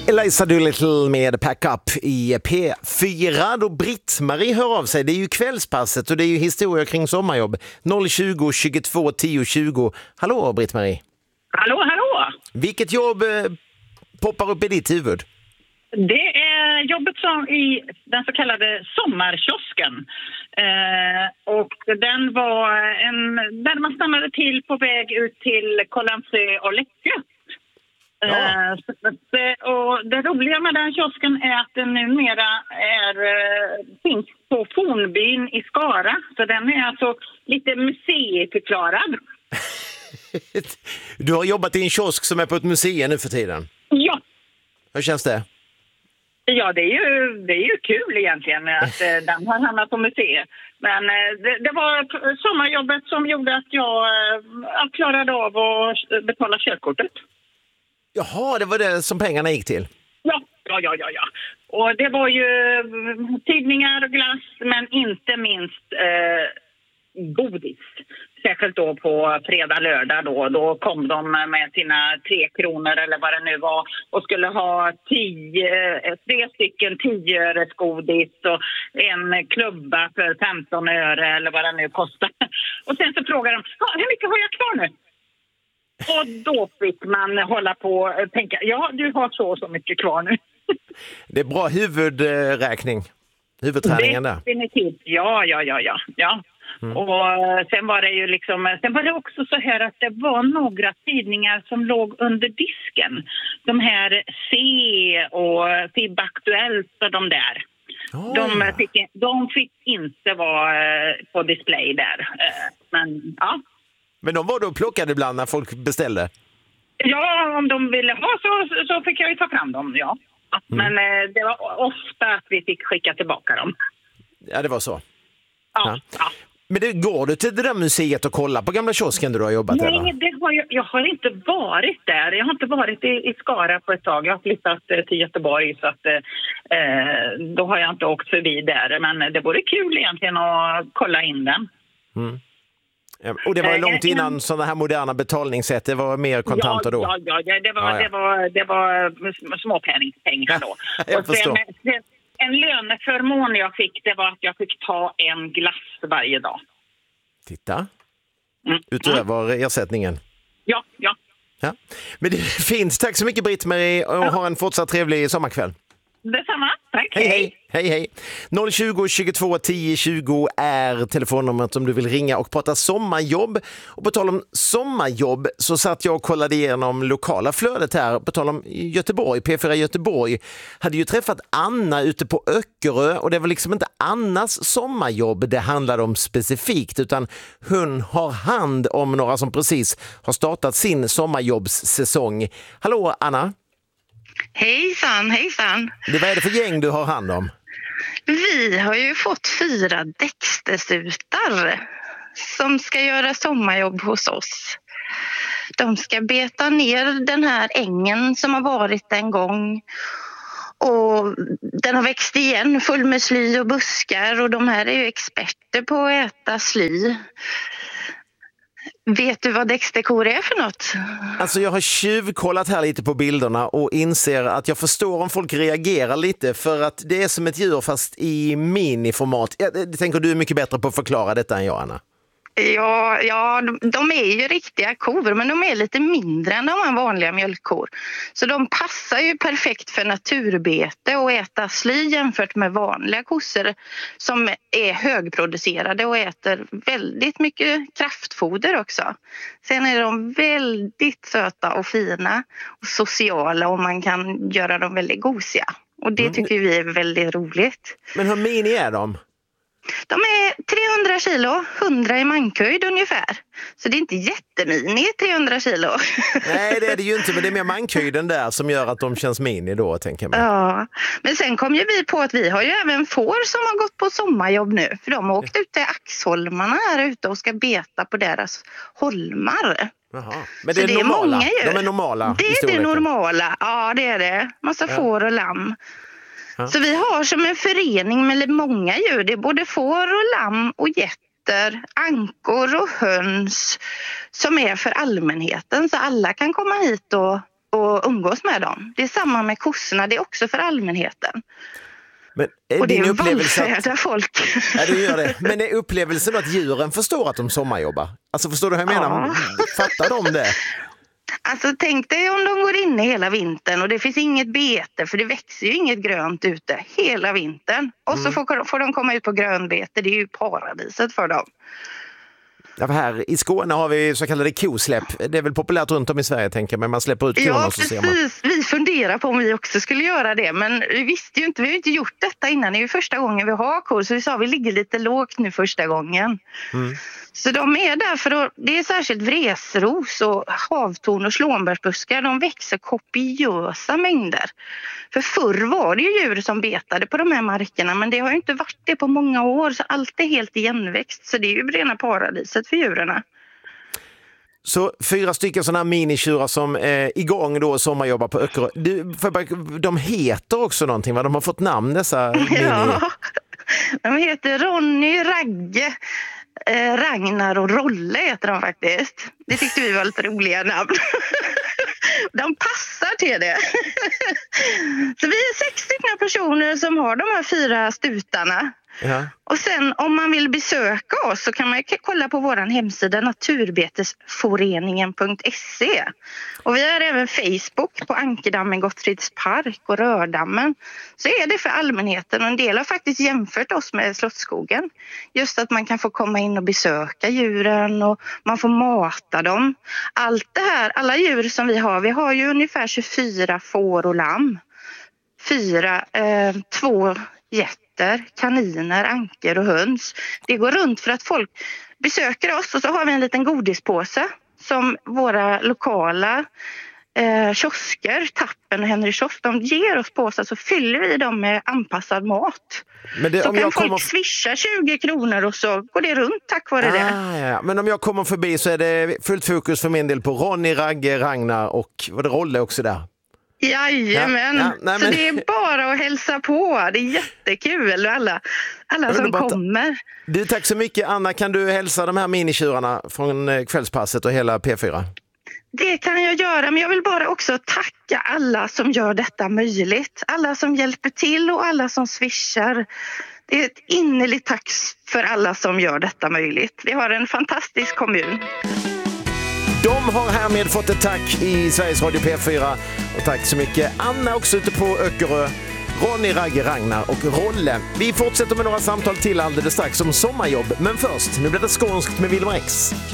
Eliza Doolittle med Pack Up i P4. Då Britt-Marie hör av sig. Det är ju kvällspasset och det är ju historia kring sommarjobb. 020 22 10 20. Hallå Britt-Marie. Hallå. Vilket jobb poppar upp i ditt huvud? Det är jobbet som i den så kallade sommarkiosken. Och den var där man stannade till på väg ut till Kållandsö och Läckö. Ja. Och det roliga med den kiosken är att den numera finns på Fornbyn i Skara. Så den är alltså lite museiförklarad. Du har jobbat i en kiosk som är på ett museum nu för tiden. Ja. Hur känns det? Ja, det är ju kul egentligen att den har hamnat på museet. Men det var sommarjobbet som gjorde att jag klarade av att betala körkortet. Jaha, det var det som pengarna gick till? Ja. Och det var ju tidningar och glass, men inte minst godis. Särskilt då på fredag, lördag då kom de med sina 3 kronor eller vad det nu var och skulle ha 3 stycken 10-öres godis och en klubba för 15 öre eller vad det nu kostar. Och sen så frågar de, hur mycket har jag kvar nu? Och då fick man hålla på och tänka, ja du har så mycket kvar nu. Det är bra huvudträningen där. Definitivt, ja. Och sen var det ju sen var det också så här att det var några tidningar som låg under disken. De här C och FIB Aktuellt och de där. De fick inte vara på display där. Men ja. Men de var då plockade ibland när folk beställde? Ja, om de ville ha så fick jag ju ta fram dem, ja. Men det var ofta att vi fick skicka tillbaka dem. Ja, det var så. Ja. Men går du till det där museet och kolla på gamla kiosken där du har jobbat? Nej, eller? jag har inte varit där. Jag har inte varit i Skara på ett tag. Jag har flyttat till Göteborg så att då har jag inte åkt förbi där. Men det vore kul egentligen att kolla in den. Mm. Och det var långt innan sådana här moderna betalningssätt. Det var mer kontanter då? Ja, det var småpengar då. Jag förstår. En löneförmån jag fick, det var att jag fick ta en glass varje dag. Titta. Utöver ersättningen. Ja. Men det är fint. Tack så mycket Britt-Marie och ha en fortsatt trevlig sommarkväll. Detsamma. Tack. Hej. 020 22 10 20 är telefonnumret om du vill ringa och prata sommarjobb. Och på tal om sommarjobb så satt jag och kollade igenom lokala flödet här. På tal om Göteborg, P4 Göteborg hade ju träffat Anna ute på Öckerö och det var liksom inte Annas sommarjobb det handlade om specifikt utan hon har hand om några som precis har startat sin sommarjobbssäsong. Hallå Anna! Hejsan. Vad är det för gäng du har hand om? Vi har ju fått 4 däckstesutar som ska göra sommarjobb hos oss. De ska beta ner den här ängen som har varit en gång. Och den har växt igen full med sly och buskar och de här är ju experter på att äta sly. Vet du vad däckskor är för något? Alltså jag har tjuvkollat här lite på bilderna och inser att jag förstår om folk reagerar lite för att det är som ett djur fast i miniformat. Jag tänker du är mycket bättre på att förklara detta än jag, Anna. Ja, de är ju riktiga kor men de är lite mindre än de här vanliga mjölkkor. Så de passar ju perfekt för naturbete och äta sly jämfört med vanliga kossor som är högproducerade och äter väldigt mycket kraftfoder också. Sen är de väldigt söta och fina och sociala och man kan göra dem väldigt gosiga. Och det tycker vi är väldigt roligt. Men hur mini är de? De är 300 kilo, 100 i mankhöjd ungefär. Så det är inte jättemini, 300 kilo. Nej, det är det ju inte, men det är mer mankhöjden där som gör att de känns mini då, tänker man. Ja, men sen kom ju vi på att vi har ju även får som har gått på sommarjobb nu. För de har åkt ut till Axholmarna här ute och ska beta på deras holmar. Jaha. Men det är normala? De är normala? Det är det normala, ja det är det. Massa får och lamm. Ja. Så vi har som en förening med många djur. Det är både får och lamm och getter, ankor och höns som är för allmänheten. Så alla kan komma hit och umgås med dem. Det är samma med kossorna, det är också för allmänheten. Men är Och det din är upplevelse vallfärdar folk. Ja, det gör det. Men är upplevelsen att djuren förstår att de sommarjobbar? Alltså förstår du hur jag menar? Fattar de det? Alltså tänk dig om de går inne hela vintern och det finns inget bete, för det växer ju inget grönt ute hela vintern. Och så får de komma ut på grönbete, det är ju paradiset för dem. Ja, för här i Skåne har vi så kallade kosläpp. Det är väl populärt runt om i Sverige, tänker jag, men man släpper ut korna. Ja, och så ser precis. Vi funderar på om vi också skulle göra det, men vi visste ju inte, vi har ju inte gjort detta innan. Det är ju första gången vi har kor, så vi sa vi ligger lite lågt nu första gången. Så de är där för att det är särskilt vresros och havtorn och slånbärsbuskar. De växer kopiösa mängder. För förr var det ju djur som betade på de här markerna, men det har ju inte varit det på många år, så allt är helt igenväxt. Så det är ju rena paradiset för djuren. Så 4 stycken sådana här minitjurar som är igång då och sommarjobbar på Öckerö. De heter också någonting, va? De har fått namn dessa mini... Ja, de heter Ronny, Ragge, Ragnar och Rolle heter de faktiskt. Det tyckte vi var lite roliga namn. De passar till det. Så vi är 6 stycken personer som har de här 4 stutarna. Ja. Och sen om man vill besöka oss så kan man kolla på vår hemsida naturbetesforeningen.se. Och vi har även Facebook på Ankerdammen, Gottfrids park och Rördammen. Så är det för allmänheten, och en del har faktiskt jämfört oss med Slottsskogen. Just att man kan få komma in och besöka djuren och man får mata dem. Allt det här, alla djur som vi har ju ungefär 24 får och lamm. 2 getter, kaniner, anker och höns. Det går runt för att folk besöker oss, och så har vi en liten godispåse som våra lokala kiosker, Tappen och Henry Kiosk, de ger oss påsar, så fyller vi dem med anpassad mat. Men det, så om kan jag folk kommer... swisha 20 kronor och så går det runt tack vare det. Ja. Men om jag kommer förbi så är det fullt fokus för min del på Ronny, Ragge, Ragnar och var det Rolle också där? Jajamän, Nej, så men... det är bara att hälsa på. Det är jättekul, alla som kommer. Du, tack så mycket. Anna, kan du hälsa de här minitjurarna från kvällspasset och hela P4? Det kan jag göra, men jag vill bara också tacka alla som gör detta möjligt. Alla som hjälper till och alla som swishar. Det är ett innerligt tack för alla som gör detta möjligt. Vi har en fantastisk kommun. De har härmed fått ett tack i Sveriges Radio P4. Och tack så mycket Anna också ute på Öckerö, Ronny, Ragge, Ragnar och Rolle. Vi fortsätter med några samtal till alldeles strax om sommarjobb. Men först, nu blir det skånskt med Wilmer X.